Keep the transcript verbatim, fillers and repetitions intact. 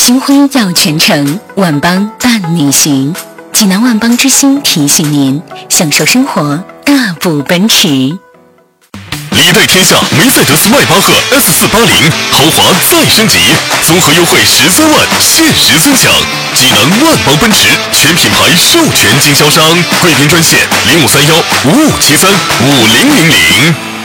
星辉耀全城，万邦伴你行。济南万邦之星提醒您，享受生活，大步奔驰。 礼待天下梅赛德斯迈巴赫 S 四八零豪华再升级，综合优惠十三万，限时尊享。济南万邦奔驰全品牌授权经销商，贵宾专线零五三幺五五七三五零零零。